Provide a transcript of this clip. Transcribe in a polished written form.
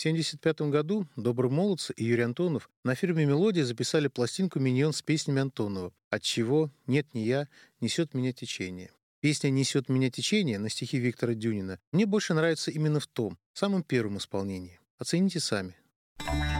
1975 году Добромолодцы и Юрий Антонов на фирме «Мелодия» записали пластинку «Миньон» с песнями Антонова «Отчего», «Нет, не я», «Несет меня течение». Песня «Несет меня течение» на стихи Виктора Дюнина мне больше нравится именно в том, самом первом исполнении. Оцените сами.